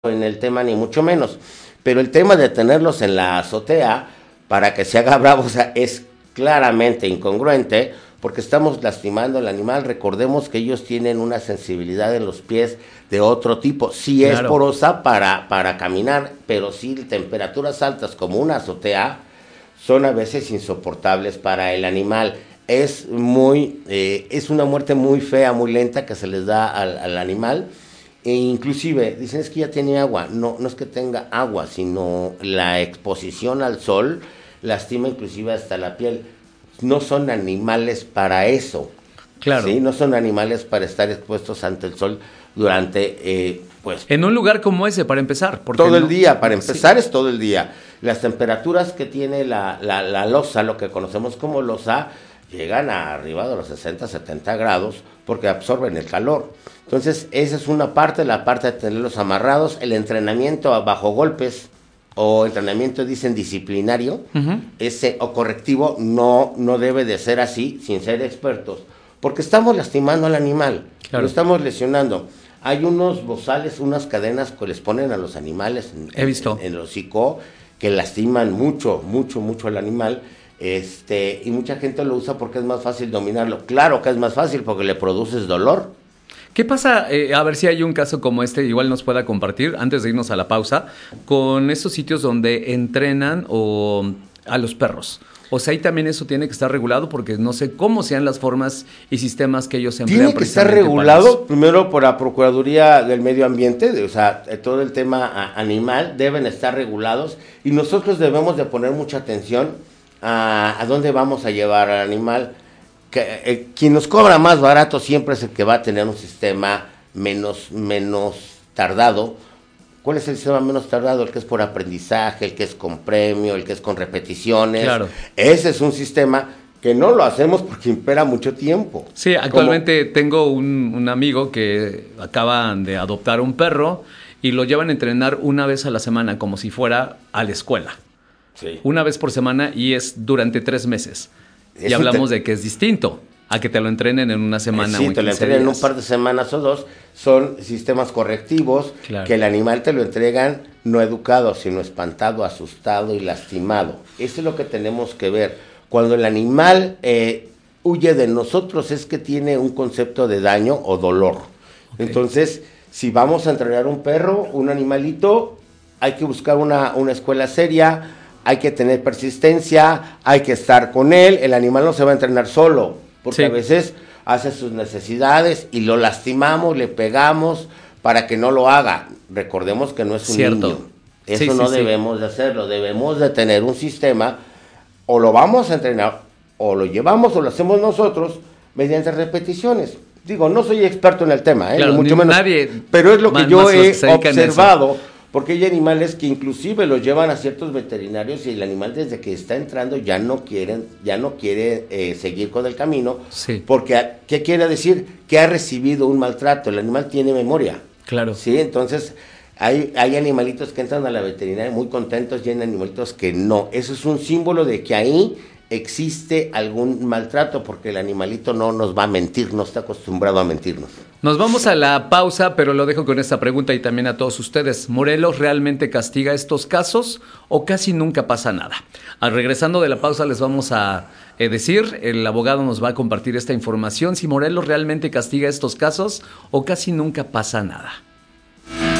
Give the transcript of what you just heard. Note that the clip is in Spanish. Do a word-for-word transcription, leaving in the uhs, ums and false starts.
en el tema ni mucho menos, pero el tema de tenerlos en la azotea para que se haga bravo, o sea, es claramente incongruente porque estamos lastimando al animal. Recordemos que ellos tienen una sensibilidad en los pies de otro tipo, sí es Claro. porosa para, para caminar, pero sí temperaturas altas como una azotea son a veces insoportables para el animal. Es muy, eh, es una muerte muy fea, muy lenta que se les da al, al animal. E inclusive, dicen es que ya tiene agua. No, no es que tenga agua, sino la exposición al sol lastima inclusive hasta la piel. No son animales para eso. Claro. ¿Sí? No son animales para estar expuestos ante el sol durante, eh, pues... En un lugar como ese, para empezar. Todo no? el día, para empezar Sí. es todo el día. Las temperaturas que tiene la, la, la loza, lo que conocemos como loza, llegan a arriba de los sesenta, setenta grados porque absorben el calor. Entonces, esa es una parte, la parte de tenerlos amarrados, el entrenamiento bajo golpes o entrenamiento, dicen, disciplinario, uh-huh. ese o correctivo, no, no debe de ser así, sin ser expertos, porque estamos lastimando al animal, claro. lo estamos lesionando. Hay unos bozales, unas cadenas que les ponen a los animales en, He visto. en, en el hocico, que lastiman mucho, mucho, mucho al animal. Este, y mucha gente lo usa porque es más fácil dominarlo. Claro que es más fácil porque le produces dolor. ¿Qué pasa? Eh, a ver si hay un caso como este, igual nos pueda compartir, antes de irnos a la pausa, con estos sitios donde entrenan o a los perros. O sea, ahí también eso tiene que estar regulado porque no sé cómo sean las formas y sistemas que ellos emplean. Tiene que estar regulado primero por la Procuraduría del Medio Ambiente, de, o sea, todo el tema a, animal deben estar regulados y nosotros debemos de poner mucha atención a, a dónde vamos a llevar al animal. Que, eh, quien nos cobra más barato siempre es el que va a tener un sistema menos, menos tardado. ¿Cuál es el sistema menos tardado? El que es por aprendizaje, el que es con premio, el que es con repeticiones. Claro. Ese es un sistema que no lo hacemos porque impera mucho tiempo. Sí, actualmente Como... tengo un, un amigo que acaban de adoptar un perro y lo llevan a entrenar una vez a la semana, como si fuera a la escuela. Sí. Una vez por semana y es durante tres meses. Y Eso hablamos te... de que es distinto a que te lo entrenen en una semana sí, o en te lo quince entrenan en días. un par de semanas o dos. Son sistemas correctivos, claro, que el animal te lo entregan no educado, sino espantado, asustado y lastimado. Eso es lo que tenemos que ver. Cuando el animal eh, huye de nosotros es que tiene un concepto de daño o dolor. Okay. Entonces, si vamos a entrenar un perro, un animalito, hay que buscar una, una escuela seria, hay que tener persistencia, hay que estar con él. El animal no se va a entrenar solo, porque sí, a veces hace sus necesidades y lo lastimamos, le pegamos para que no lo haga. Recordemos que no es un Cierto. niño. Eso sí, no sí, debemos sí. de hacerlo. Debemos de tener un sistema, o lo vamos a entrenar, o lo llevamos o lo hacemos nosotros mediante repeticiones. Digo, no soy experto en el tema, ¿eh? Claro, ni mucho menos, nadie, pero es lo que yo he que observado. Porque hay animales que inclusive los llevan a ciertos veterinarios y el animal desde que está entrando ya no quieren, ya no quiere eh, seguir con el camino. Sí. Porque, ¿qué quiere decir? Que ha recibido un maltrato. El animal tiene memoria. Claro. Sí, entonces hay, hay animalitos que entran a la veterinaria muy contentos y hay animalitos que no. Eso es un símbolo de que ahí existe algún maltrato porque el animalito no nos va a mentir, no está acostumbrado a mentirnos. Nos vamos a la pausa, pero lo dejo con esta pregunta y también a todos ustedes. ¿Morelos realmente castiga estos casos o casi nunca pasa nada? Al regresando de la pausa les vamos a eh, decir, el abogado nos va a compartir esta información, si Morelos realmente castiga estos casos o casi nunca pasa nada.